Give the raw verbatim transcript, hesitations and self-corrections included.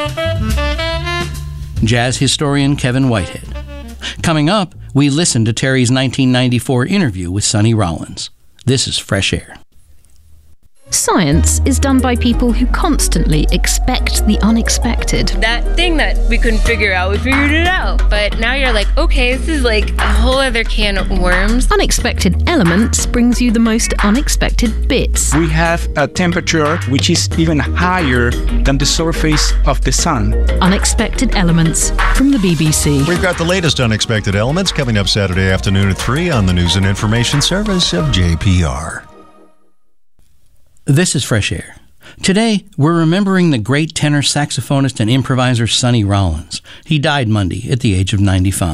Jazz historian Kevin Whitehead. Coming up, we listen to Terry's nineteen ninety-four interview with Sonny Rollins. This is Fresh Air. Science is done by people who constantly expect the unexpected. That thing that we couldn't figure out, we figured it out. But now you're like, okay, this is like a whole other can of worms. Unexpected Elements brings you the most unexpected bits. We have a temperature which is even higher than the surface of the sun. Unexpected Elements from the B B C. We've got the latest Unexpected Elements coming up Saturday afternoon at three on the News and Information Service of J P R. This is Fresh Air. Today, we're remembering the great tenor saxophonist and improviser Sonny Rollins. He died Monday at the age of ninety-five.